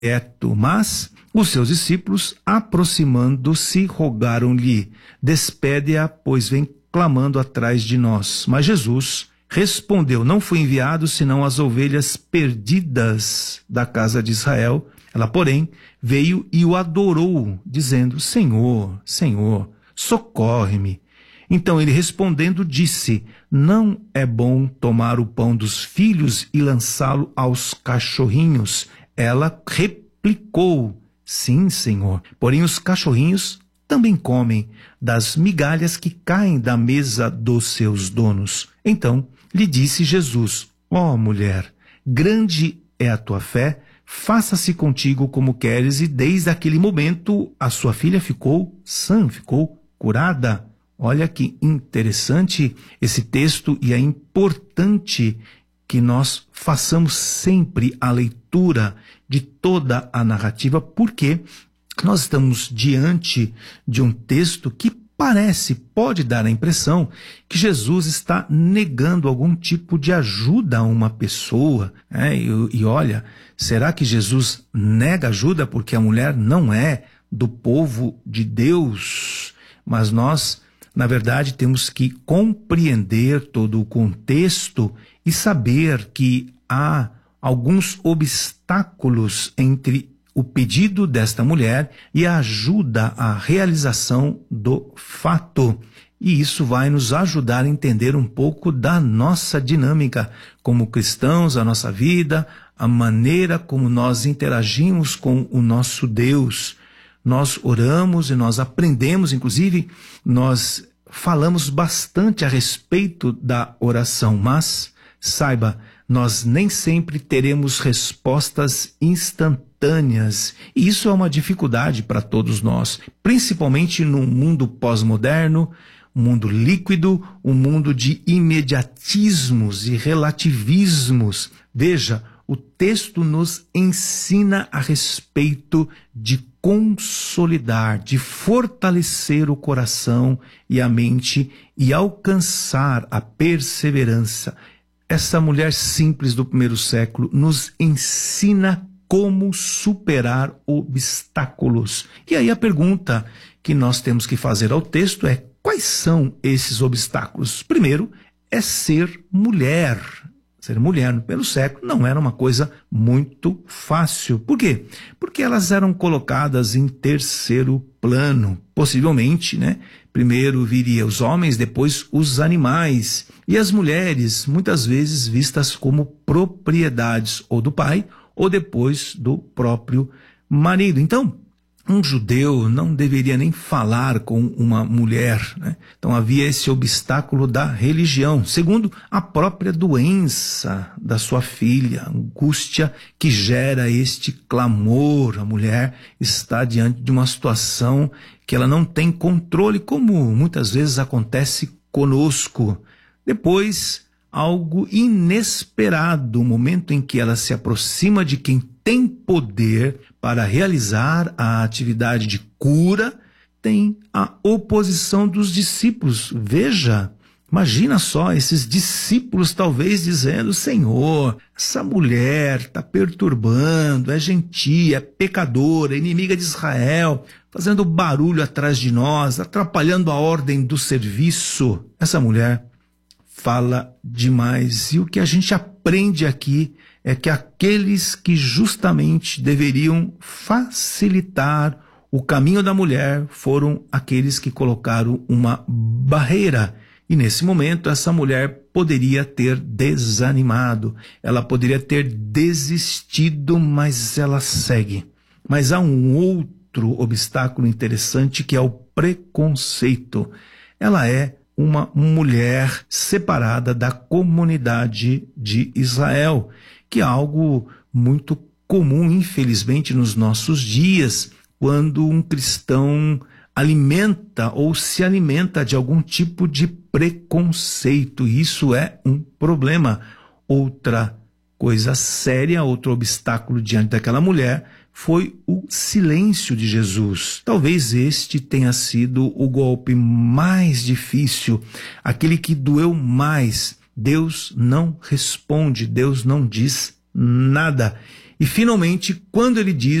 quieto. Mas os seus discípulos, aproximando-se, rogaram-lhe: despede-a, pois vem clamando atrás de nós. Mas Jesus respondeu: não fui enviado senão as ovelhas perdidas da casa de Israel. Ela, porém, veio e o adorou, dizendo: Senhor, Senhor, socorre-me. Então ele respondendo disse: não é bom tomar o pão dos filhos e lançá-lo aos cachorrinhos. Ela replicou: sim, Senhor, porém os cachorrinhos também comem das migalhas que caem da mesa dos seus donos. Então lhe disse Jesus: ó mulher, grande é a tua fé, faça-se contigo como queres. E desde aquele momento a sua filha ficou sã, ficou curada. Olha que interessante esse texto, e é importante que nós façamos sempre a leitura de toda a narrativa, porque nós estamos diante de um texto que pode dar a impressão que Jesus está negando algum tipo de ajuda a uma pessoa. E olha, será que Jesus nega ajuda porque a mulher não é do povo de Deus? Mas nós, na verdade, temos que compreender todo o contexto e saber que há alguns obstáculos entre o pedido desta mulher e a ajuda à realização do fato. E isso vai nos ajudar a entender um pouco da nossa dinâmica como cristãos, a nossa vida, a maneira como nós interagimos com o nosso Deus. Nós oramos e nós aprendemos, inclusive, nós falamos bastante a respeito da oração, mas saiba, nós nem sempre teremos respostas instantâneas, e isso é uma dificuldade para todos nós, principalmente num mundo pós-moderno, um mundo líquido, um mundo de imediatismos e relativismos. Veja, o texto nos ensina a respeito de consolidar, de fortalecer o coração e a mente e alcançar a perseverança. Essa mulher simples do primeiro século nos ensina como superar obstáculos. E aí a pergunta que nós temos que fazer ao texto é: quais são esses obstáculos? Primeiro, é ser mulher. Ser mulher no primeiro século não era uma coisa muito fácil. Por quê? Porque elas eram colocadas em terceiro plano. Possivelmente, primeiro viria os homens, depois os animais. E as mulheres, muitas vezes vistas como propriedades ou do pai ou depois do próprio marido. Então, um judeu não deveria nem falar com uma mulher, Então havia esse obstáculo da religião. Segundo, a própria doença da sua filha, a angústia que gera este clamor. A mulher está diante de uma situação que ela não tem controle, como muitas vezes acontece conosco. Depois, algo inesperado, o momento em que ela se aproxima de quem tem poder para realizar a atividade de cura, tem a oposição dos discípulos. Veja, imagina só esses discípulos talvez dizendo: Senhor, essa mulher está perturbando, é gentia, é pecadora, é inimiga de Israel, fazendo barulho atrás de nós, atrapalhando a ordem do serviço. Essa mulher fala demais. E o que a gente aprende aqui é que aqueles que justamente deveriam facilitar o caminho da mulher foram aqueles que colocaram uma barreira. E nesse momento essa mulher poderia ter desanimado, ela poderia ter desistido, mas ela segue. Mas há um outro obstáculo interessante, que é o preconceito. Ela é uma mulher separada da comunidade de Israel, que é algo muito comum, infelizmente, nos nossos dias, quando um cristão alimenta ou se alimenta de algum tipo de preconceito. Isso é um problema. Outra coisa séria, outro obstáculo diante daquela mulher foi o silêncio de Jesus. Talvez este tenha sido o golpe mais difícil, aquele que doeu mais. Deus não responde, Deus não diz nada. E finalmente, quando ele diz